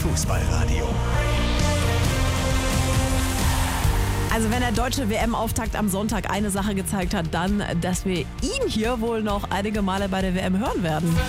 Fußballradio. Also wenn der deutsche WM-Auftakt am Sonntag eine Sache gezeigt hat, dann, dass wir ihn hier wohl noch einige Male bei der WM hören werden.